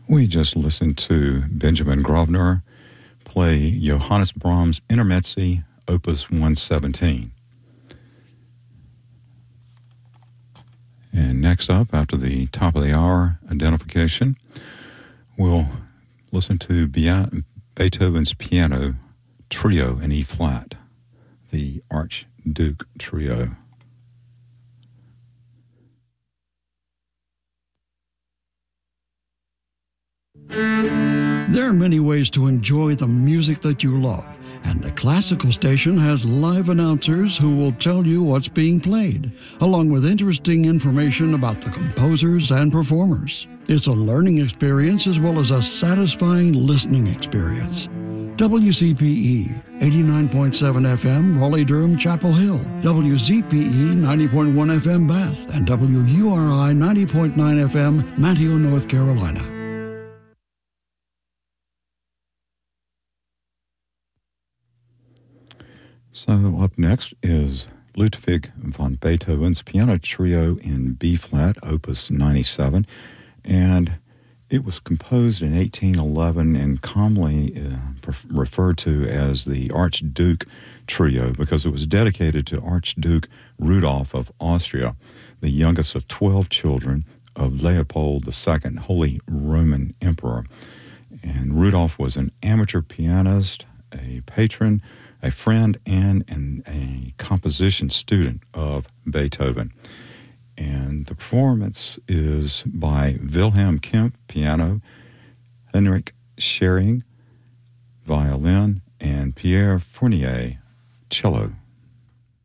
We just listened to Benjamin Grosvenor play Johannes Brahms' Intermezzi, Opus 117. And next up, after the top of the hour identification, we'll listen to Beethoven's Piano Trio in E-flat, the Archduke Trio. There are many ways to enjoy the music that you love, and the classical station has live announcers who will tell you what's being played, along with interesting information about the composers and performers. It's a learning experience as well as a satisfying listening experience. WCPE 89.7 FM, Raleigh-Durham, Chapel Hill, WZPE 90.1 FM, Bath, and WURI 90.9 FM, Manteo, North Carolina. So up next is Ludwig van Beethoven's Piano Trio in B-flat, Opus 97, and it was composed in 1811 and commonly referred to as the Archduke Trio because it was dedicated to Archduke Rudolph of Austria, the youngest of 12 children of Leopold II, Holy Roman Emperor. And Rudolph was an amateur pianist, a patron, a friend, and a composition student of Beethoven. And the performance is by Wilhelm Kempf, piano, Henrik Schering, violin, and Pierre Fournier, cello.